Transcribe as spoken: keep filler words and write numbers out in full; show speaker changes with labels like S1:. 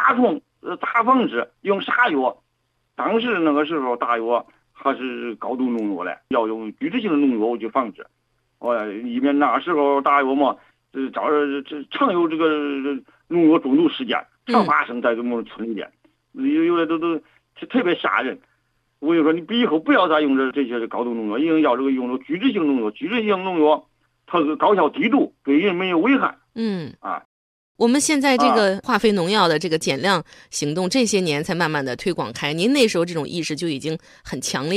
S1: 杀虫、呃打防治用啥药？当时那个时候大药还是高度农药嘞，要用局部性的农药去防治。我因为那时候大药嘛，这找这常有这个农药中毒事件常发生在我们村里边，有有的都都特别吓人。我跟你说，你比以后不要再用这这些高度农药，一定要这个用这局部性农药。局部性农药它是高效低度，对人没有危害。
S2: 嗯
S1: 啊。
S2: 我们现在这个化肥农药的这个减量行动，这些年才慢慢的推广开。您那时候这种意识就已经很强烈。